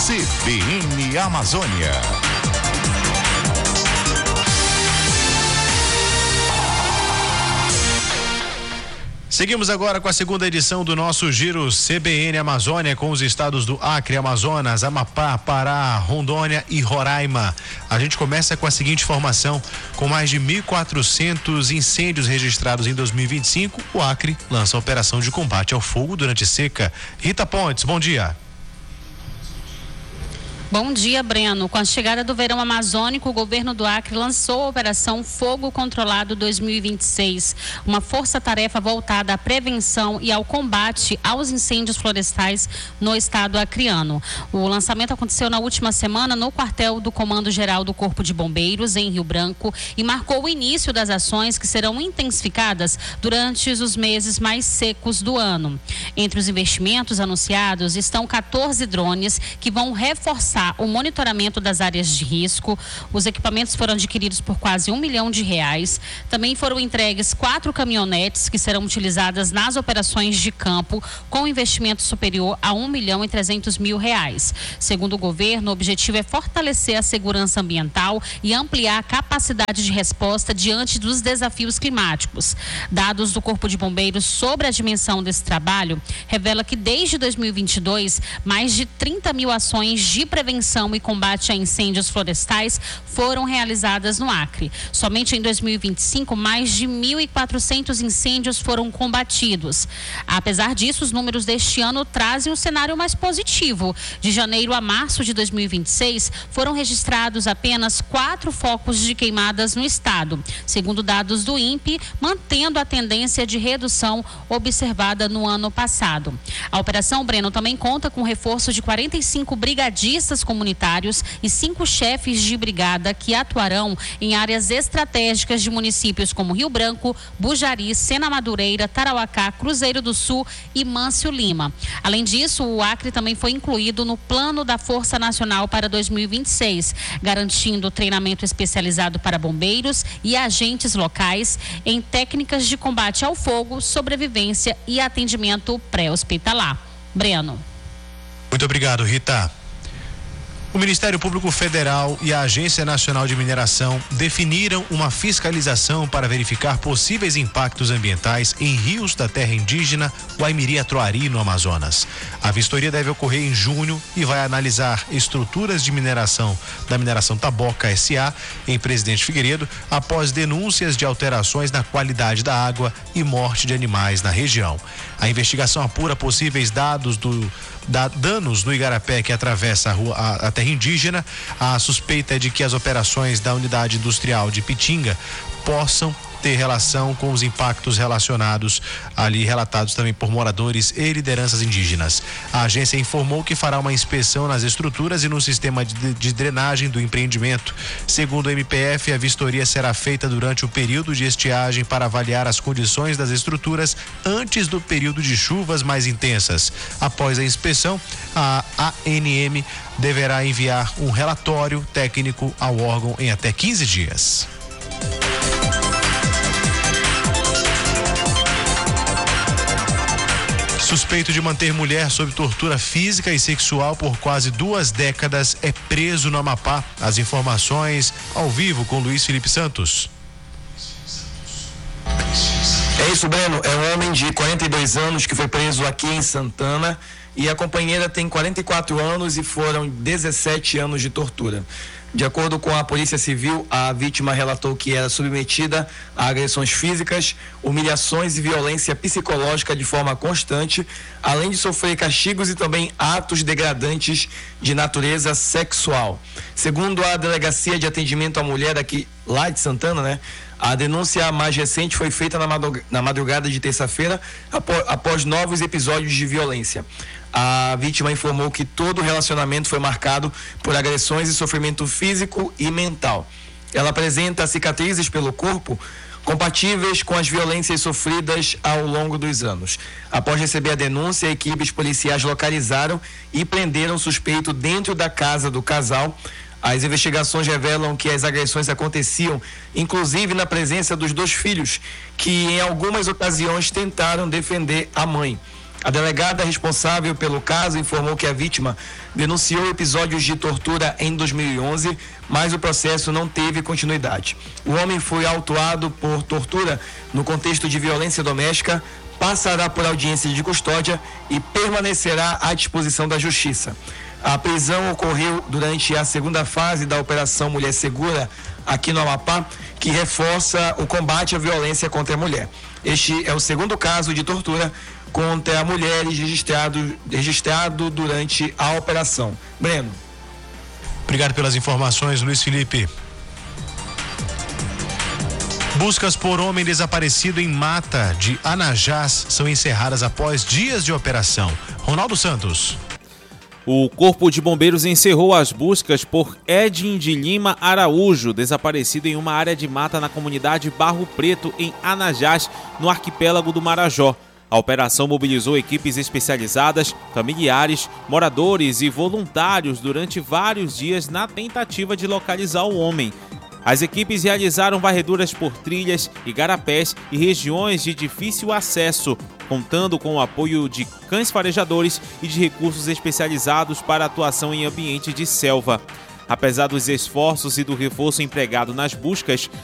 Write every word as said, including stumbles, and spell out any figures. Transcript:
C B N Amazônia. Seguimos agora com a segunda edição do nosso Giro C B N Amazônia, com os estados do Acre, Amazonas, Amapá, Pará, Rondônia e Roraima. A gente começa com a seguinte informação: com mais de mil e quatrocentos incêndios registrados em dois mil e vinte e cinco, o Acre lança a operação de combate ao fogo durante seca. Rita Pontes, bom dia. Bom dia, Breno. Com a chegada do verão amazônico, o governo do Acre lançou a Operação Fogo Controlado dois mil e vinte e seis, uma força-tarefa voltada à prevenção e ao combate aos incêndios florestais no estado acreano. O lançamento aconteceu na última semana no quartel do Comando Geral do Corpo de Bombeiros, em Rio Branco, e marcou o início das ações que serão intensificadas durante os meses mais secos do ano. Entre os investimentos anunciados estão quatorze drones que vão reforçar o monitoramento das áreas de risco. Os equipamentos foram adquiridos por quase um milhão de reais. Também foram entregues quatro caminhonetes que serão utilizadas nas operações de campo, com investimento superior a um milhão e trezentos mil reais. Segundo o governo, o objetivo é fortalecer a segurança ambiental e ampliar a capacidade de resposta diante dos desafios climáticos. Dados do Corpo de Bombeiros sobre a dimensão desse trabalho revela que desde dois mil e vinte e dois, mais de trinta mil ações de prevenção Prevenção e combate a incêndios florestais foram realizadas no Acre. Somente em dois mil e vinte e cinco, mais de mil e quatrocentos incêndios foram combatidos. Apesar disso, os números deste ano trazem um cenário mais positivo. De janeiro a março de dois mil e vinte e seis, foram registrados apenas quatro focos de queimadas no estado, segundo dados do INPE, mantendo a tendência de redução observada no ano passado. A Operação Breno também conta com reforço de quarenta e cinco brigadistas comunitários e cinco chefes de brigada que atuarão em áreas estratégicas de municípios como Rio Branco, Bujari, Sena Madureira, Tarauacá, Cruzeiro do Sul e Mâncio Lima. Além disso, o Acre também foi incluído no Plano da Força Nacional para dois mil e vinte e seis, garantindo treinamento especializado para bombeiros e agentes locais em técnicas de combate ao fogo, sobrevivência e atendimento pré-hospitalar. Breno. Muito obrigado, Rita. O Ministério Público Federal e a Agência Nacional de Mineração definiram uma fiscalização para verificar possíveis impactos ambientais em rios da terra indígena Guaimiri-Atuari, no Amazonas. A vistoria deve ocorrer em junho e vai analisar estruturas de mineração da mineração Taboca S A em Presidente Figueiredo, após denúncias de alterações na qualidade da água e morte de animais na região. A investigação apura possíveis dados do Da, danos no igarapé que atravessa a, rua, a, a terra indígena. A suspeita é de que as operações da unidade industrial de Pitinga possam ter relação com os impactos relacionados ali, relatados também por moradores e lideranças indígenas. A agência informou que fará uma inspeção nas estruturas e no sistema de, de drenagem do empreendimento. Segundo o M P F, a vistoria será feita durante o período de estiagem para avaliar as condições das estruturas antes do período de chuvas mais intensas. Após a inspeção, a A N M deverá enviar um relatório técnico ao órgão em até quinze dias. Suspeito de manter mulher sob tortura física e sexual por quase duas décadas é preso no Amapá. As informações ao vivo com Luiz Felipe Santos. É isso, Breno. É um homem de quarenta e dois anos que foi preso aqui em Santana e a companheira tem quarenta e quatro anos e foram dezessete anos de tortura. De acordo com a Polícia Civil, a vítima relatou que era submetida a agressões físicas, humilhações e violência psicológica de forma constante, além de sofrer castigos e também atos degradantes de natureza sexual. Segundo a Delegacia de Atendimento à Mulher aqui, lá de Santana, né? A denúncia mais recente foi feita na madrugada de terça-feira, após novos episódios de violência. A vítima informou que todo o relacionamento foi marcado por agressões e sofrimento físico e mental. Ela apresenta cicatrizes pelo corpo compatíveis com as violências sofridas ao longo dos anos. Após receber a denúncia, equipes policiais localizaram e prenderam o suspeito dentro da casa do casal. As investigações revelam que as agressões aconteciam, inclusive na presença dos dois filhos, que em algumas ocasiões tentaram defender a mãe. A delegada responsável pelo caso informou que a vítima denunciou episódios de tortura em dois mil e onze, mas o processo não teve continuidade. O homem foi autuado por tortura no contexto de violência doméstica, passará por audiência de custódia e permanecerá à disposição da Justiça. A prisão ocorreu durante a segunda fase da Operação Mulher Segura, aqui no Amapá, que reforça o combate à violência contra a mulher. Este é o segundo caso de tortura contra mulheres registrado, registrado durante a operação. Breno. Obrigado pelas informações, Luiz Felipe. Buscas por homem desaparecido em mata de Anajás são encerradas após dias de operação. Ronaldo Santos. O Corpo de Bombeiros encerrou as buscas por Edin de Lima Araújo, desaparecido em uma área de mata na comunidade Barro Preto, em Anajás, no arquipélago do Marajó. A operação mobilizou equipes especializadas, familiares, moradores e voluntários durante vários dias na tentativa de localizar o homem. As equipes realizaram varreduras por trilhas, igarapés e regiões de difícil acesso, contando com o apoio de cães farejadores e de recursos especializados para atuação em ambiente de selva. Apesar dos esforços e do reforço empregado nas buscas,